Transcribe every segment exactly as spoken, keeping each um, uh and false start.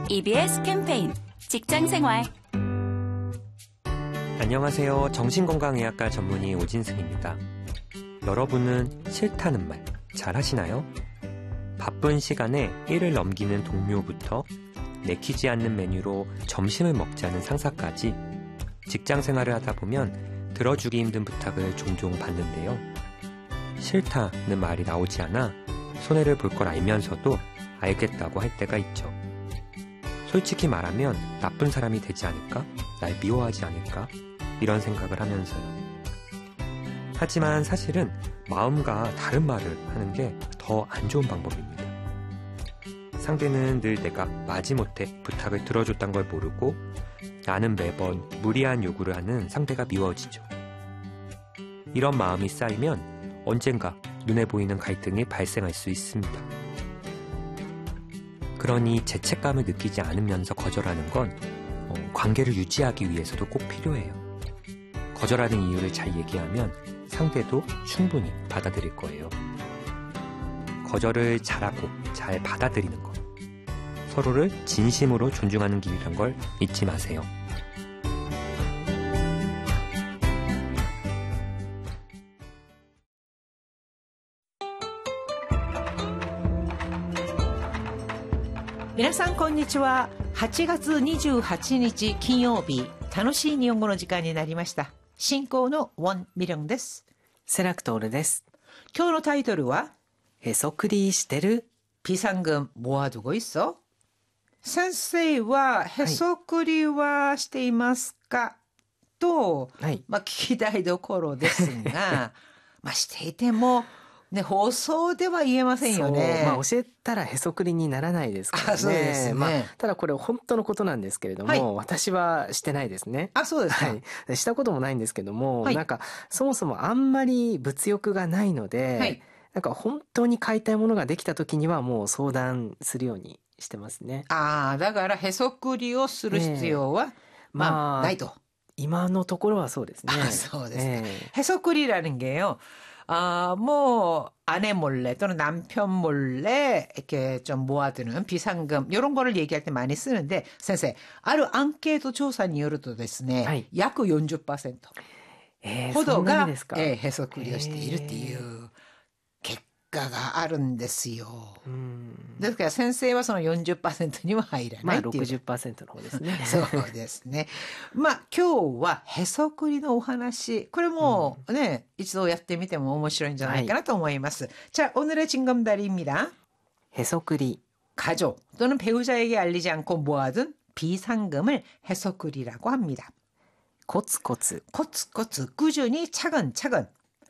이비에스 캠페인 직장생활. 안녕하세요. 정신건강의학과 전문의 오진승입니다. 여러분은 싫다는 말 잘 하시나요? 바쁜 시간에 일을 넘기는 동료부터 내키지 않는 메뉴로 점심을 먹자는 상사까지 직장 생활을 하다 보면 들어주기 힘든 부탁을 종종 받는데요. 싫다는 말이 나오지 않아 손해를 볼 걸 알면서도 알겠다고 할 때가 있죠. 솔직히 말하면 나쁜 사람이 되지 않을까? 날 미워하지 않을까? 이런 생각을 하면서요. 하지만 사실은 마음과 다른 말을 하는 게 더 안 좋은 방법입니다. 상대는 늘 내가 마지못해 부탁을 들어줬단 걸 모르고 나는 매번 무리한 요구를 하는 상대가 미워지죠. 이런 마음이 쌓이면 언젠가 눈에 보이는 갈등이 발생할 수 있습니다. 그러니 죄책감을 느끼지 않으면서 거절하는 건 어, 관계를 유지하기 위해서도 꼭 필요해요. 거절하는 이유를 잘 얘기하면 상대도 충분히 받아들일 거예요. 거절을 잘하고 잘 받아들이는 것. 서로를 진심으로 존중하는 길이란 걸 잊지 마세요. 皆さんこんにちは。はちがつにじゅうはちにち金曜日、楽しい日本語の時間になりました。進行のウォン・ミリョンです。 セラクトールです。 今日のタイトルはへそくりしてる？ 비상금 모아두고 있어? 先生はへそくりはしていますか、と、 はい、 まあ、聞きたいところですがまあしていてもね、放送では言えませんよね。 まあ、教えたらへそくりにならないですからね。 あ、そうですね。 まあ、ただこれ本当のことなんですけれども、はい、私はしてないですね。 あ、そうですか。 はい。したこともないんですけども、 はい、 なんかそもそもあんまり物欲がないので、はい、なんか本当に買いたいものができた時にはもう相談するようにしてますね。 ああ、だからへそくりをする必要は、えー、まあないと。 今のところはそうですね。 あ、そうですね。えー、へそくり라는 게요. 아, 뭐 아내 몰래 또는 남편 몰래 이렇게 좀 모아두는 비상금 이런 거를 얘기할 때 많이 쓰는데, 선생, あるアンケート調査によるとですね、はい、約 よんじゅっパーセント ほどが、えー、へそくりをしているっていう結果があるんですよ。うん、ですから先生はその よんじゅっパーセント には入らないっていう。まあ ろくじゅっパーセント の方ですね。そうですね。まあ今日はへそくりのお話、これもね、うん、一度やってみても面白いんじゃないかなと思います。はい、자、 오늘의 징검다리입니다. へそくり. 가족 또는 배우자에게 알리지 않고 모아둔 비상금을 해소꾸리라고 합니다. 코츠코츠. 코츠코츠, 꾸준히 차근차근.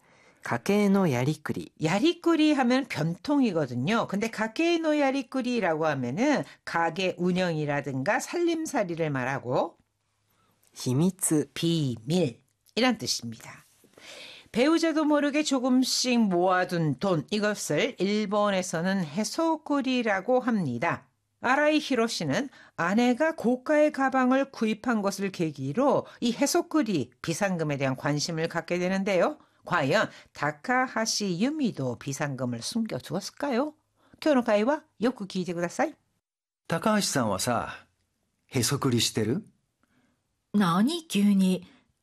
가게의 야리꾸리. 야리꾸리 하면 변통이거든요. 근데 가게의 야리꾸리라고 하면은 가게 운영이라든가 살림살이를 말하고, 히미츠, 비밀 이란 뜻입니다. 배우자도 모르게 조금씩 모아둔 돈, 이것을 일본에서는 해소꾸리라고 합니다. 아라이 히로시는 아내가 고가의 가방을 구입한 것을 계기로 이 해소꾸리 비상금에 대한 관심을 갖게 되는데요. 과연 다카하시 유미도 비상금을 숨겨두었을까요? 今日の会話よく聞いてください。 高橋さんはさ、へそくりしてる？ 何急に。